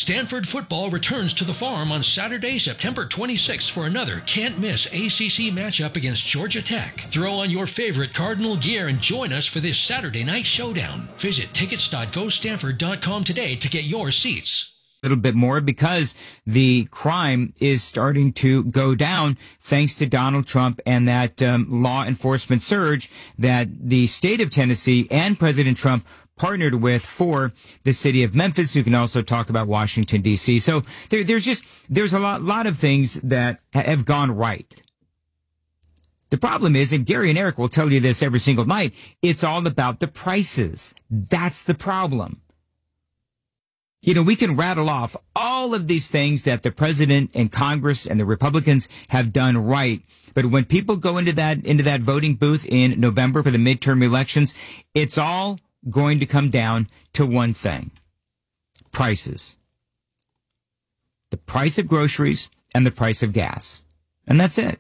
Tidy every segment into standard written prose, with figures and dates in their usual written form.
Stanford football returns to the Farm on Saturday, September 26th for another can't-miss ACC matchup against Georgia Tech. Throw on your favorite Cardinal gear and join us for this Saturday night showdown. Visit tickets.gostanford.com today to get your seats. A little bit more because the crime is starting to go down thanks to Donald Trump and that law enforcement surge that the state of Tennessee and President Trump partnered with for the city of Memphis. You can also talk about Washington, D.C. So there's a lot of things that have gone right. The problem is, and Gary and Eric will tell you this every single night, it's all about the prices. That's the problem. You know, we can rattle off all of these things that the president and Congress and the Republicans have done right. But when people go into that voting booth in November for the midterm elections, it's all going to come down to one thing: prices. The price of groceries and the price of gas. And that's it.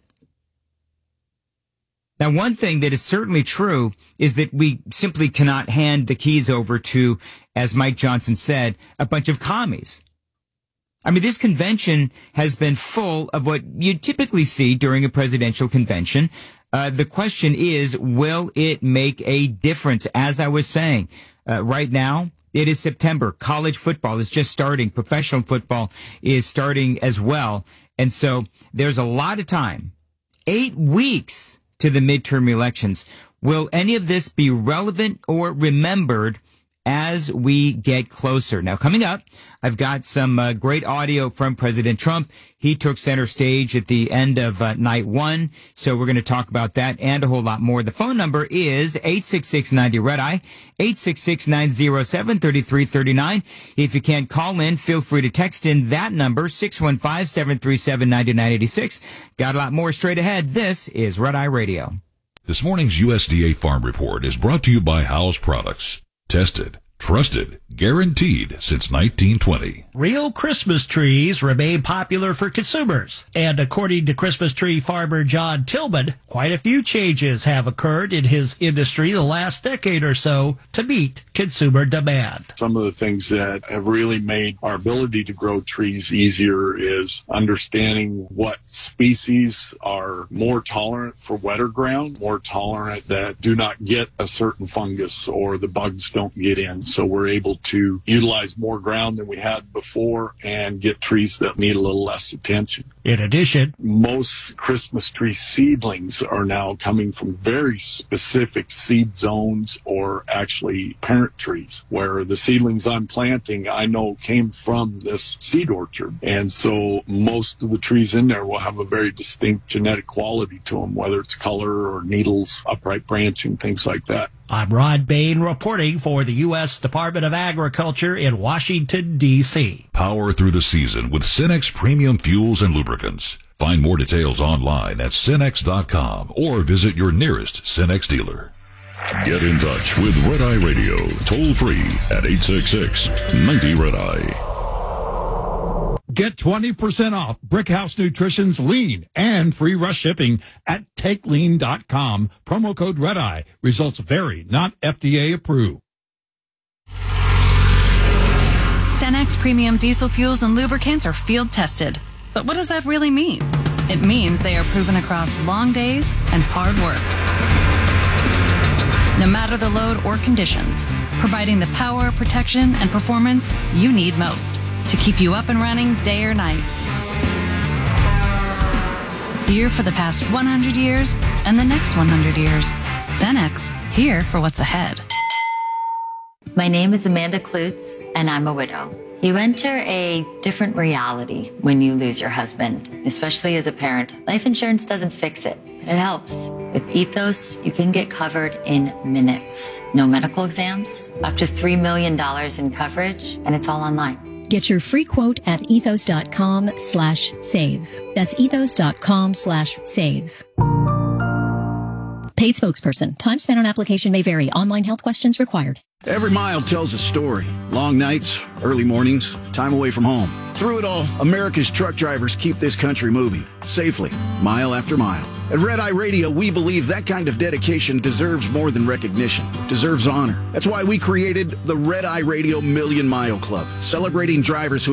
Now, one thing that is certainly true is that we simply cannot hand the keys over to, as Mike Johnson said, a bunch of commies. I mean, this convention has been full of what you typically see during a presidential convention. The question is, will it make a difference? As I was saying, right now, it is September. College football is just starting. Professional football is starting as well. And so there's a lot of time. 8 weeks to the midterm elections. Will any of this be relevant or remembered as we get closer? Now, coming up, I've got some great audio from President Trump. He took center stage at the end of night one, so we're going to talk about that and a whole lot more. The phone number is 866-90-RED-EYE, 866-907-3339. If you can't call in, feel free to text in that number, 615-737-9986. Got a lot more straight ahead. This is Red Eye Radio. This morning's USDA Farm Report is brought to you by Howes Products. Tested, trusted, guaranteed since 1920. Real Christmas trees remain popular for consumers. And according to Christmas tree farmer John Tillman, quite a few changes have occurred in his industry the last decade or so to meet consumer demand. Some of the things that have really made our ability to grow trees easier is understanding what species are more tolerant for wetter ground, more tolerant that do not get a certain fungus or the bugs don't get in. So we're able to utilize more ground than we had before and get trees that need a little less attention. In addition, most Christmas tree seedlings are now coming from very specific seed zones or actually parent trees, where the seedlings I'm planting I know came from this seed orchard. And so most of the trees in there will have a very distinct genetic quality to them, whether it's color or needles, upright branching, things like that. I'm Rod Bain reporting for the U.S. Department of Agriculture in Washington, D.C. Power through the season with Cenex Premium Fuels and Lubricants. Find more details online at Cenex.com or visit your nearest Cenex dealer. Get in touch with Red Eye Radio, toll free at 866-90-RED-EYE. Get 20% off Brickhouse Nutrition's Lean and free rush shipping at TakeLean.com. Promo code REDEYE. Results vary, not FDA approved. Cenex Premium Diesel Fuels and Lubricants are field tested. But what does that really mean? It means they are proven across long days and hard work. No matter the load or conditions, providing the power, protection, and performance you need most to keep you up and running day or night. Here for the past 100 years and the next 100 years. Cenex, here for what's ahead. My name is Amanda Klutz, and I'm a widow. You enter a different reality when you lose your husband, especially as a parent. Life insurance doesn't fix it, but it helps. With Ethos, you can get covered in minutes. No medical exams, up to $3 million in coverage, and it's all online. Get your free quote at ethos.com/save. That's ethos.com/save. Paid spokesperson. Time spent on application may vary. Online health questions required. Every mile tells a story. Long nights, early mornings, time away from home. Through it all, America's truck drivers keep this country moving safely, mile after mile. At Red Eye Radio, we believe that kind of dedication deserves more than recognition, deserves honor. That's why we created the Red Eye Radio Million Mile Club, celebrating drivers who